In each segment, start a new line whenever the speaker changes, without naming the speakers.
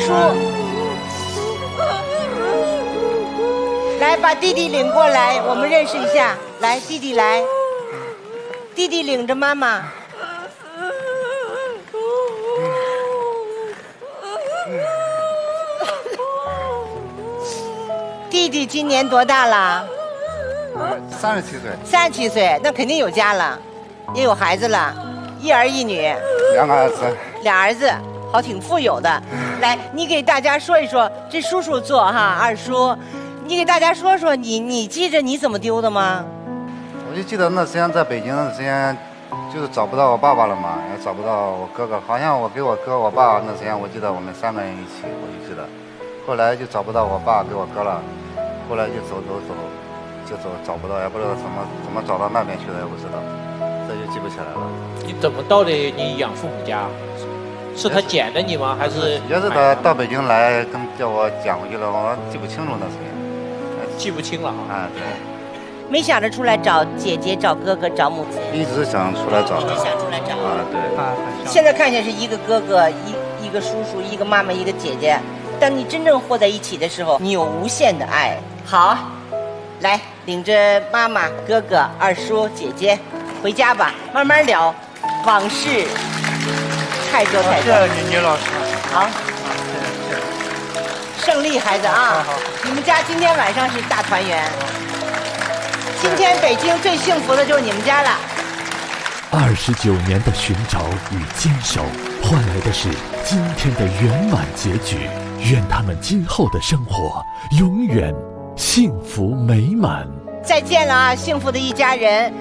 叔，来把弟弟领过来，我们认识一下。来，弟弟来，弟弟领着妈妈。弟弟今年多大了
？37岁。
37岁，那肯定有家了，也有孩子了，一儿一女。
2个儿子。
俩儿子，好，挺富有的。来，你给大家说一说，这叔叔做哈，二叔，你给大家说说，你记着你怎么丢的吗？
我就记得那时间在北京的时间，就是找不到我爸爸了嘛，也找不到我哥哥，好像我给我哥我爸那时间，我记得我们3个人一起，我就记得。后来就找不到我爸给我哥了，后来就走，找不到，也不知道怎么找到那边去的，也不知道，这就记不起来了。
你怎么到的你养父母家？是他捡的你吗？还是
也是他到北京来叫我捡回去了，我记不清楚那时间，
记不清了啊。
对。
没想着出来找姐姐、找哥哥、找母亲，
一直想出来找，
一直想出来找
啊，对。
现在看起来是一个哥哥，一个叔叔，一个妈妈，一个姐姐。当你真正和在一起的时候，你有无限的爱。好，来领着妈妈、哥哥、二叔、姐姐回家吧，慢慢聊，往事太多太多。
谢谢倪老师。
好，胜利孩子啊！你们家今天晚上是大团圆。今天北京最幸福的就是你们家了。
29年的寻找与坚守，换来的是今天的圆满结局。愿他们今后的生活永远幸福美满。
再见了啊，幸福的一家人。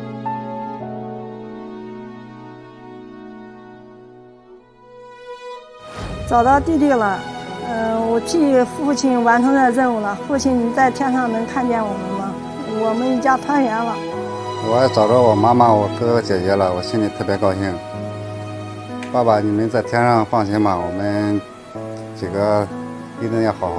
找到弟弟了，我替父亲完成了任务了。父亲，你在天上能看见我们吗？我们一家团圆了。
我也找着我妈妈、我哥哥姐姐了，我心里特别高兴。爸爸，你们在天上放心吧，我们几个一定要好好。